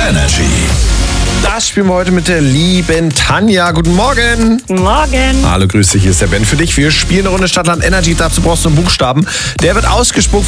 Energy. Das spielen wir heute mit der lieben Tanja. Guten Morgen. Guten Morgen. Hallo, grüß dich, hier ist der Ben für dich. Wir spielen eine Runde Stadtland Energy. Dazu brauchst du einen Buchstaben. Der wird ausgespuckt